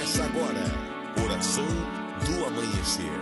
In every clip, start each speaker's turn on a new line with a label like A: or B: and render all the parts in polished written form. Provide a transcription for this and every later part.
A: Começa agora, Oração do Amanhecer.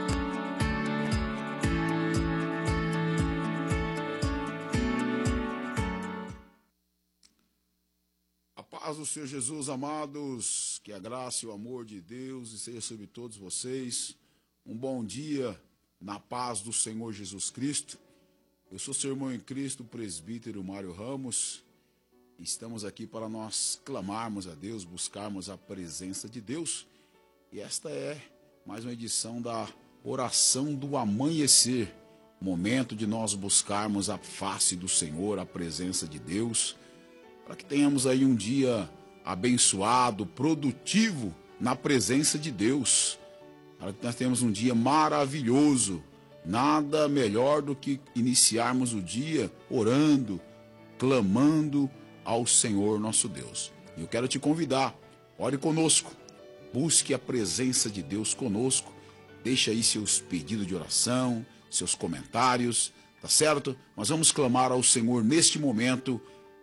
A: A paz do Senhor Jesus, amados, que a graça e o amor de Deus esteja sobre todos vocês. Um bom dia na paz do Senhor Jesus Cristo. Eu sou seu irmão em Cristo, o presbítero Mário Ramos. Estamos aqui para nós clamarmos a Deus, buscarmos a presença de Deus. E esta é mais uma edição da Oração do Amanhecer. Momento de nós buscarmos a face do Senhor, a presença de Deus, para que tenhamos aí um dia abençoado, produtivo na presença de Deus. Para que nós tenhamos um dia maravilhoso. Nada melhor do que iniciarmos o dia orando, clamando ao Senhor nosso Deus. Eu quero te convidar, ore conosco, busque a presença de Deus conosco, deixa aí seus pedidos de oração, seus comentários, tá certo? Nós vamos clamar ao Senhor neste momento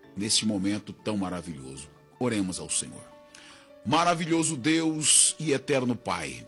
A: tão maravilhoso. Oremos ao Senhor. Maravilhoso Deus e eterno Pai,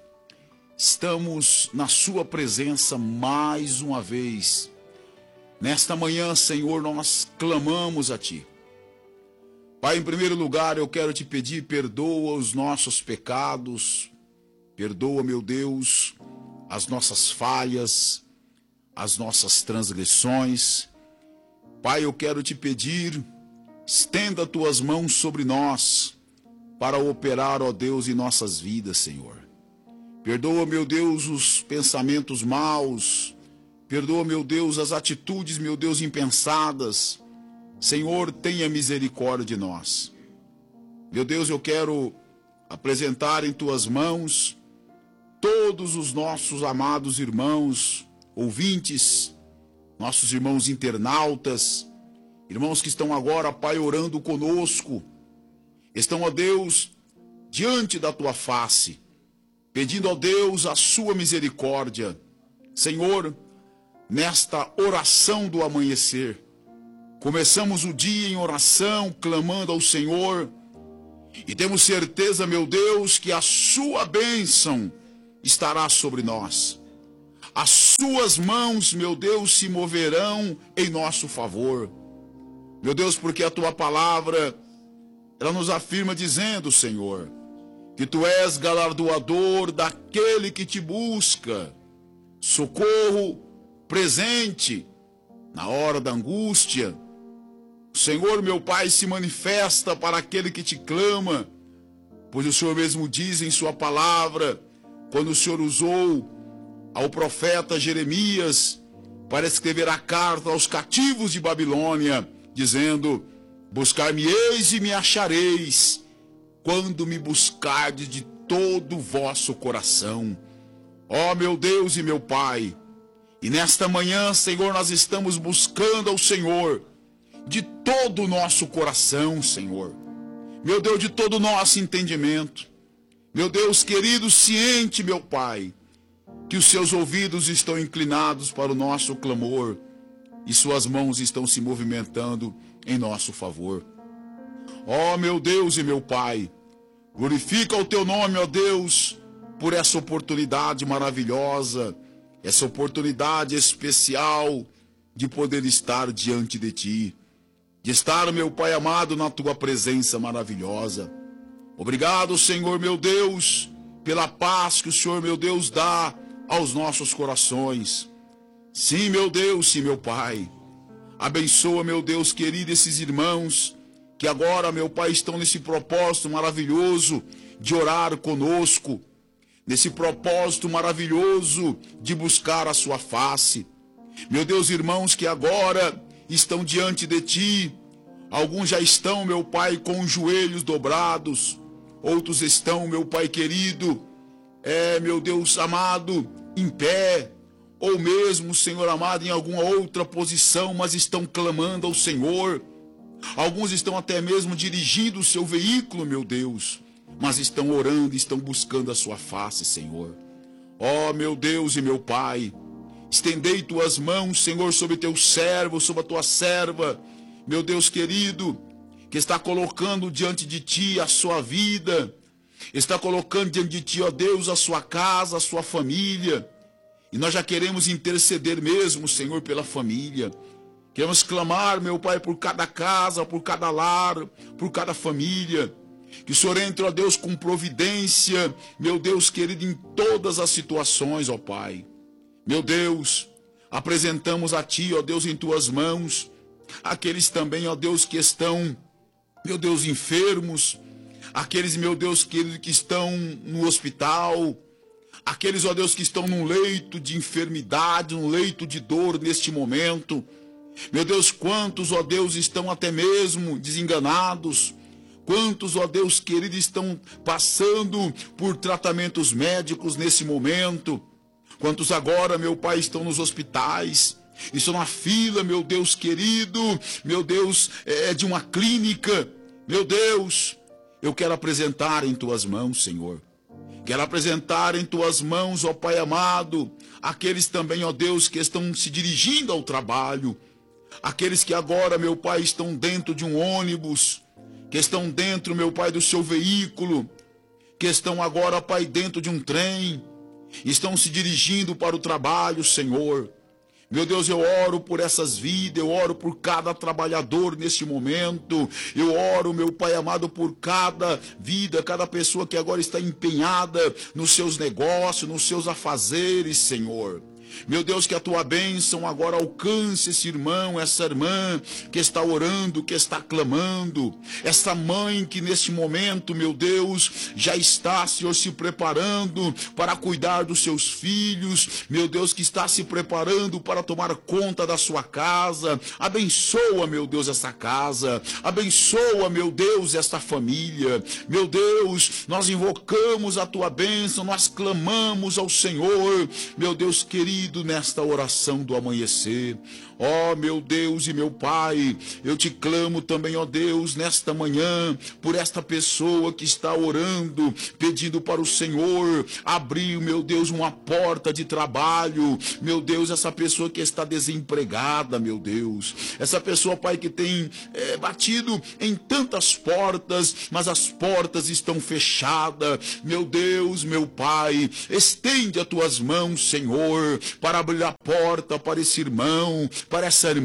A: estamos na sua presença mais uma vez. Nesta manhã, Senhor, nós clamamos a Ti. Pai, em primeiro lugar, eu quero te pedir, perdoa os nossos pecados, perdoa, meu Deus, as nossas falhas, as nossas transgressões. Pai, eu quero te pedir, estenda tuas mãos sobre nós, para operar, ó Deus, em nossas vidas, Senhor. Perdoa, meu Deus, os pensamentos maus, perdoa, meu Deus, as atitudes, meu Deus, impensadas. Senhor, tenha misericórdia de nós. Meu Deus, eu quero apresentar em tuas mãos todos os nossos amados irmãos, ouvintes, nossos irmãos internautas, irmãos que estão agora, Pai, orando conosco, estão, ó Deus, diante da tua face, pedindo, ó Deus, a sua misericórdia. Senhor, nesta oração do amanhecer, começamos o dia em oração, clamando ao Senhor, e temos certeza, meu Deus, que a sua bênção estará sobre nós. As suas mãos, meu Deus, se moverão em nosso favor. Meu Deus, porque a tua palavra, ela nos afirma dizendo, Senhor, que tu és galardoador daquele que te busca, socorro presente na hora da angústia. O Senhor, meu Pai, se manifesta para aquele que te clama, pois o Senhor mesmo diz em sua palavra, quando o Senhor usou ao profeta Jeremias para escrever a carta aos cativos de Babilônia, dizendo, buscar-me-eis e me achareis, quando me buscardes de todo o vosso coração. Ó meu Deus e meu Pai, e nesta manhã, Senhor, nós estamos buscando ao Senhor, de todo o nosso coração, Senhor. Meu Deus, de todo o nosso entendimento. Meu Deus querido, ciente, meu Pai, que os seus ouvidos estão inclinados para o nosso clamor e suas mãos estão se movimentando em nosso favor. Ó meu Deus e meu Pai, glorifica o teu nome, ó Deus, por essa oportunidade maravilhosa, essa oportunidade especial de poder estar diante de Ti. De estar, meu Pai amado, na tua presença maravilhosa. Obrigado, Senhor, meu Deus, pela paz que o Senhor, meu Deus, dá aos nossos corações. Sim, meu Deus, sim, meu Pai. Abençoa, meu Deus querido, esses irmãos que agora, meu Pai, estão nesse propósito maravilhoso de orar conosco, nesse propósito maravilhoso de buscar a sua face. Meu Deus, irmãos que agora estão diante de Ti, alguns já estão, meu Pai, com os joelhos dobrados, outros estão, meu Pai querido, meu Deus amado, em pé, ou mesmo, Senhor amado, em alguma outra posição, mas estão clamando ao Senhor. Alguns estão até mesmo dirigindo o seu veículo, meu Deus, mas estão orando, estão buscando a sua face, Senhor. Ó, meu Deus e meu Pai, estendei tuas mãos, Senhor, sobre teu servo, sobre a tua serva, meu Deus querido, que está colocando diante de ti a sua vida, está colocando diante de ti, ó Deus, a sua casa, a sua família. E nós já queremos interceder mesmo, Senhor, pela família. Queremos clamar, meu Pai, por cada casa, por cada lar, por cada família. Que o Senhor entre, ó Deus, com providência, meu Deus querido, em todas as situações, ó Pai. Meu Deus, apresentamos a Ti, ó Deus, em Tuas mãos, aqueles também, ó Deus, que estão, meu Deus, enfermos, aqueles, meu Deus querido, que estão no hospital, aqueles, ó Deus, que estão num leito de enfermidade, num leito de dor neste momento. Meu Deus, quantos, ó Deus, estão até mesmo desenganados, quantos, ó Deus querido, estão passando por tratamentos médicos nesse momento, quantos agora, meu Pai, estão nos hospitais, estão na fila, meu Deus querido, meu Deus, de uma clínica. Meu Deus, eu quero apresentar em Tuas mãos, Senhor. Quero apresentar em Tuas mãos, ó Pai amado, aqueles também, ó Deus, que estão se dirigindo ao trabalho, aqueles que agora, meu Pai, estão dentro de um ônibus, que estão dentro, meu Pai, do seu veículo, que estão agora, Pai, dentro de um trem, estão se dirigindo para o trabalho, Senhor. Meu Deus, eu oro por essas vidas, eu oro por cada trabalhador neste momento, eu oro, meu Pai amado, por cada vida, cada pessoa que agora está empenhada nos seus negócios, nos seus afazeres, Senhor. Meu Deus, que a Tua bênção agora alcance esse irmão, essa irmã que está orando, que está clamando, essa mãe que neste momento, meu Deus, já está, Senhor, se preparando para cuidar dos seus filhos, meu Deus, que está se preparando para tomar conta da sua casa. Abençoa, meu Deus, essa casa, abençoa, meu Deus, esta família. Meu Deus, nós invocamos a Tua bênção, nós clamamos ao Senhor, meu Deus querido, nesta oração do amanhecer. Ó meu Deus e meu Pai, eu te clamo também, ó Deus, nesta manhã, por esta pessoa que está orando, pedindo para o Senhor abrir, meu Deus, uma porta de trabalho. Meu Deus, essa pessoa que está desempregada, meu Deus, essa pessoa, Pai, que tem batido em tantas portas, mas as portas estão fechadas. Meu Deus, meu Pai, estende as Tuas mãos, Senhor, para abrir a porta para esse irmão, para essa irmã.